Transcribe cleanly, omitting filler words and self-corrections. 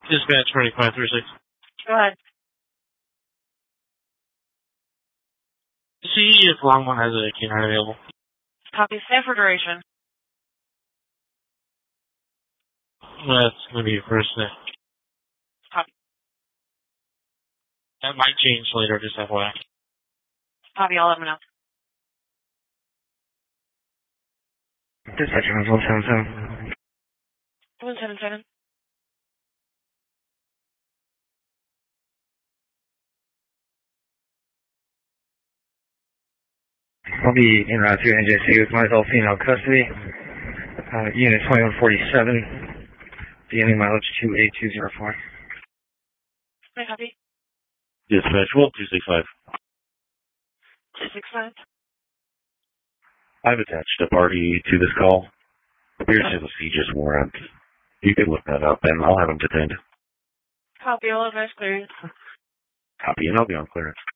Dispatch 2536. Go ahead. See if Longmont has a canine available. Copy. Stand for duration. That's going to be your first thing. Copy. That might change later, just FYI. Copy. I'll let them know. Dispatch 177. 177. I'll be en route to NJC with my adult female custody. Unit 2147. Beginning mileage 28204. Okay, copy. Dispatch 1265. 265. I've attached a party to this call. Appears to have a CJIS warrant. You can look that up, and I'll have him detained. Copy. All advice clearance. Copy, and I'll be on clearance.